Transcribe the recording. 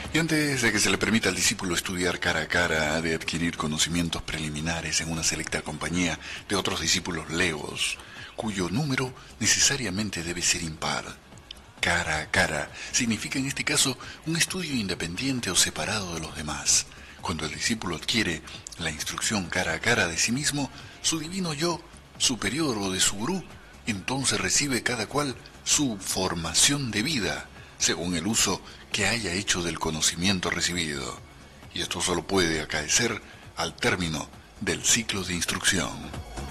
Y antes de que se le permita al discípulo estudiar cara a cara, ha de adquirir conocimientos preliminares en una selecta compañía de otros discípulos legos, cuyo número necesariamente debe ser impar. Cara a cara significa en este caso un estudio independiente o separado de los demás. Cuando el discípulo adquiere la instrucción cara a cara de sí mismo, su divino yo, superior o de su gurú, entonces recibe cada cual su formación de vida, según el uso que haya hecho del conocimiento recibido. Y esto solo puede acaecer al término del ciclo de instrucción.